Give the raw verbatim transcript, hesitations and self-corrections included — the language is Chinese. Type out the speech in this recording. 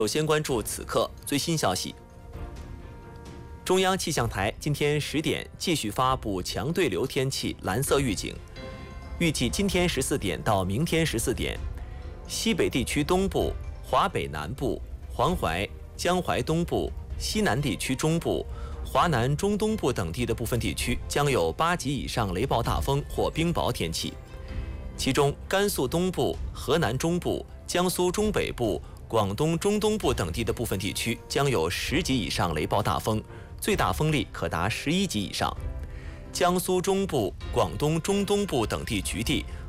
首先关注此刻最新消息。中央气象台今天十点继续发布强对流天气蓝色预警，预计今天十四点到明天十四点，西北地区东部、华北南部、黄淮、江淮东部、西南地区中部、华南中东部等地的部分地区将有八级以上雷暴大风或冰雹天气，其中甘肃东部、河南中部、江苏中北部、广东中东部等地的部分地区将有十级以上雷暴大风，最大风力可达十一级以上。江苏中部、广东中东部等地局地